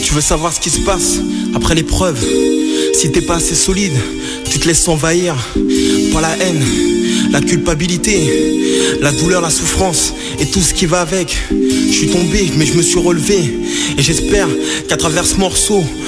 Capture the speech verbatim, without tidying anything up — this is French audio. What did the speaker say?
Tu veux savoir ce qui se passe après l'épreuve. Si t'es pas assez solide, tu te laisses envahir par la haine, la culpabilité, la douleur, la souffrance et tout ce qui va avec. Je suis tombé mais je me suis relevé. Et j'espère qu'à travers ce morceau